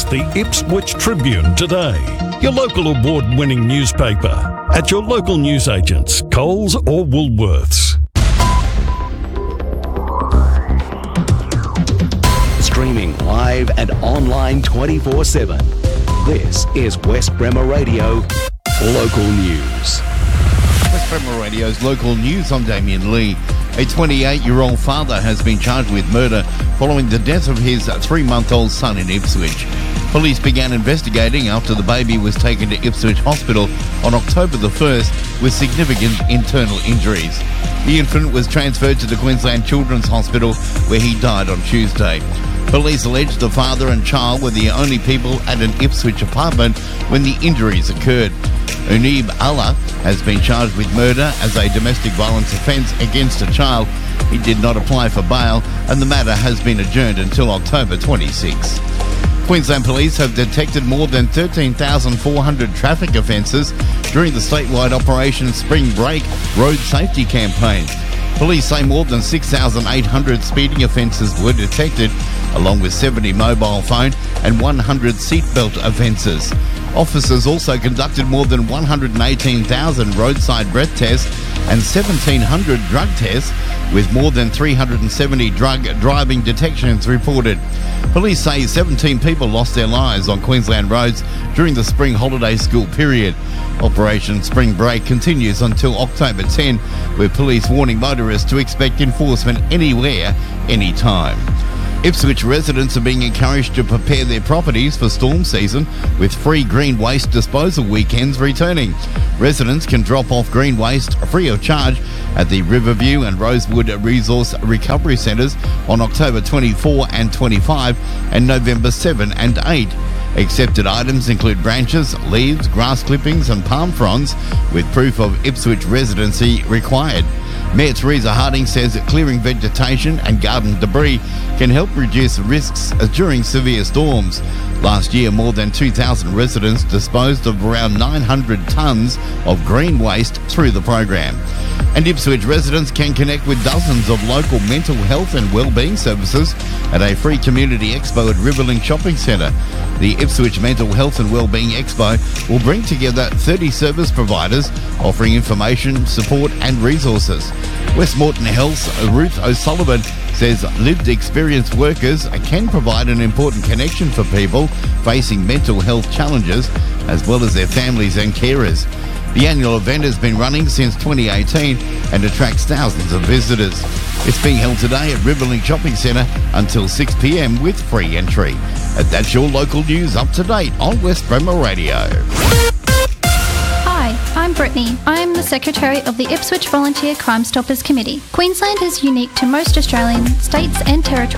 the Ipswich Tribune today, your local award-winning newspaper, at your local newsagents, Coles or Woolworths. Streaming live and online 24/7. This is West Bremer Radio Local News. West Bremer Radio's Local News. I'm Damien Lee. A 28-year-old father has been charged with murder following the death of his 3-month-old son in Ipswich. Police began investigating after the baby was taken to Ipswich Hospital on October the 1st with significant internal injuries. The infant was transferred to the Queensland Children's Hospital where he died on Tuesday. Police allege the father and child were the only people at an Ipswich apartment when the injuries occurred. Unib Allah has been charged with murder as a domestic violence offence against a child. He did not apply for bail and the matter has been adjourned until October 26. Queensland Police have detected more than 13,400 traffic offences during the statewide Operation Spring Break road safety campaign. Police say more than 6,800 speeding offences were detected, along with 70 mobile phone and 100 seatbelt offences. Officers also conducted more than 118,000 roadside breath tests and 1,700 drug tests, with more than 370 drug driving detections reported. Police say 17 people lost their lives on Queensland roads during the spring holiday school period. Operation Spring Break continues until October 10, with police warning motorists to expect enforcement anywhere, anytime. Ipswich residents are being encouraged to prepare their properties for storm season with free green waste disposal weekends returning. Residents can drop off green waste free of charge at the Riverview and Rosewood Resource Recovery Centres on October 24 and 25 and November 7 and 8. Accepted items include branches, leaves, grass clippings and palm fronds with proof of Ipswich residency required. Mayor Teresa Harding says that clearing vegetation and garden debris can help reduce risks during severe storms. Last year, more than 2,000 residents disposed of around 900 tonnes of green waste through the program. And Ipswich residents can connect with dozens of local mental health and wellbeing services at a free community expo at Riverlink Shopping Centre. The Ipswich Mental Health and Wellbeing Expo will bring together 30 service providers offering information, support and resources. Westmoreton Health's Ruth O'Sullivan says lived experience workers can provide an important connection for people facing mental health challenges, as well as their families and carers. The annual event has been running since 2018 and attracts thousands of visitors. It's being held today at Riverlink Shopping Centre until 6 p.m. with free entry. And that's your local news up to date on West Bremer Radio. Hi, I'm Brittany. I'm the Secretary of the Ipswich Volunteer Crime Stoppers Committee. Queensland is unique to most Australian states and territories